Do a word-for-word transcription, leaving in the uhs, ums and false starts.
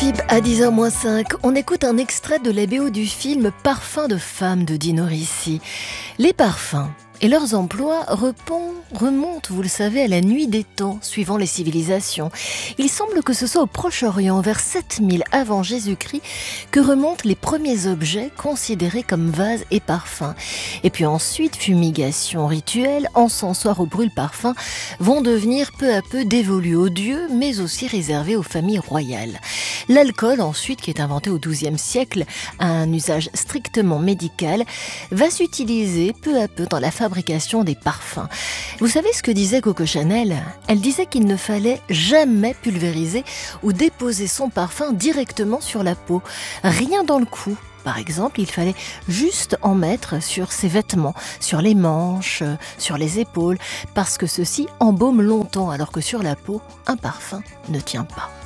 Vib à dix heures moins cinq, on écoute un extrait de la B O du film Parfum de femme de Dino Risi. Les parfums et leurs emplois repon- remontent, vous le savez, à la nuit des temps, suivant les civilisations. Il semble que ce soit au Proche-Orient, vers sept mille avant Jésus-Christ, que remontent les premiers objets considérés comme vases et parfums. Et puis ensuite, fumigation rituelle, encensoir au brûle-parfum vont devenir peu à peu dévolus aux dieux, mais aussi réservés aux familles royales. L'alcool, ensuite, qui est inventé au douzième siècle, à un usage strictement médical, va s'utiliser peu à peu dans la fabrication des parfums. Vous savez ce que disait Coco Chanel ? Elle disait qu'il ne fallait jamais pulvériser ou déposer son parfum directement sur la peau, rien dans le cou. Par exemple, il fallait juste en mettre sur ses vêtements, sur les manches, sur les épaules, parce que ceci embaume longtemps, alors que sur la peau, un parfum ne tient pas.